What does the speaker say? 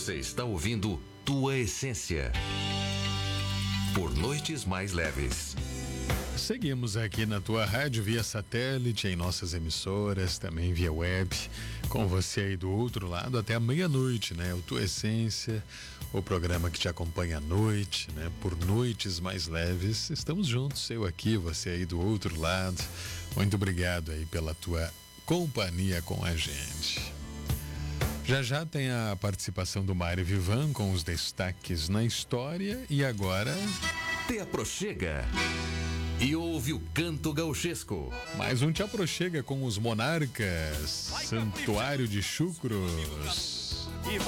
Você está ouvindo Tua Essência por Noites Mais Leves. Seguimos aqui na tua rádio via satélite, em nossas emissoras, também via web, com você aí do outro lado até a meia-noite, né? O Tua Essência, o programa que te acompanha à noite, né? Por Noites Mais Leves. Estamos juntos, eu aqui, você aí do outro lado. Muito obrigado aí pela tua companhia com a gente. Já já tem a participação do Mário Vivan com os destaques na história e agora... Te aproxega e ouve o canto gauchesco. Mais um Te Aproxega com os Monarcas, Santuário de Chucros.